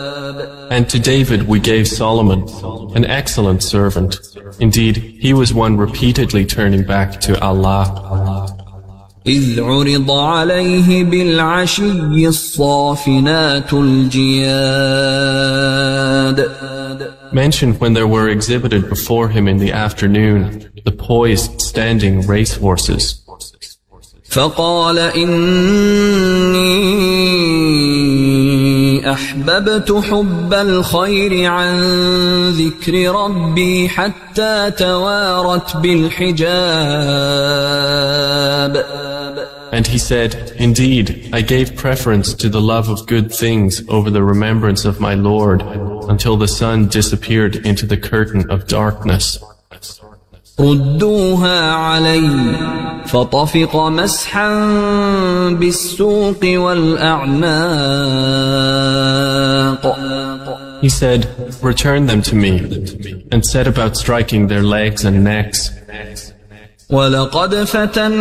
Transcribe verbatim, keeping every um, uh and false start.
And to David we gave Solomon, an excellent servant. Indeed, he was one repeatedly turning back to Allah. إذ عرض عليه بالعشي الصافنات الجياد. Mentioned when there were exhibited before him in the afternoon the poised standing racehorses. فقال إني أحببت حب الخير عن ذكر ربي حتى توارت بالحجاب. And he said, indeed, I gave preference to the love of good things over the remembrance of my Lord until the sun disappeared into the curtain of darkness. ردوها علي فطفق مسحا بالسوق والأعناق. He said, return them to me, and set about striking their legs and necks. ولقد فتن